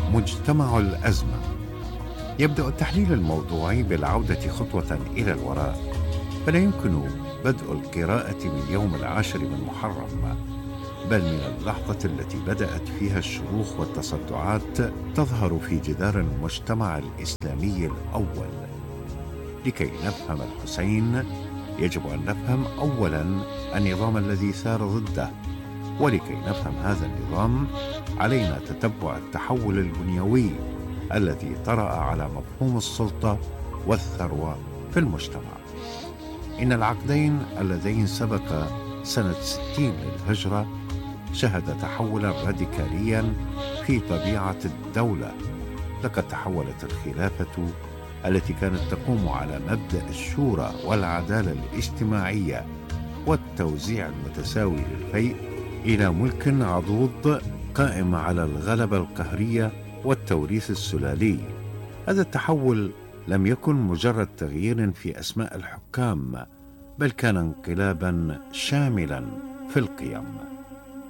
مجتمع الأزمة. يبدأ التحليل الموضوعي بالعودة خطوة إلى الوراء، فلا يمكن بدء القراءة من يوم 10 من محرم، بل من اللحظة التي بدأت فيها الشروخ والتصدعات تظهر في جدار المجتمع الإسلامي الأول. لكي نفهم الحسين يجب أن نفهم أولاً النظام الذي ثار ضده، ولكي نفهم هذا النظام علينا تتبع التحول البنيوي الذي طرأ على مفهوم السلطة والثروة في المجتمع. إن العقدين اللذين سبق سنة 60 للهجرة شهد تحولا راديكاليا في طبيعة الدولة. لقد تحولت الخلافة التي كانت تقوم على مبدأ الشورى والعدالة الاجتماعية والتوزيع المتساوي للفيء إلى ملك عضوض قائم على الغلبة القهرية والتوريث السلالي. هذا التحول لم يكن مجرد تغيير في أسماء الحكام، بل كان انقلابا شاملا في القيم.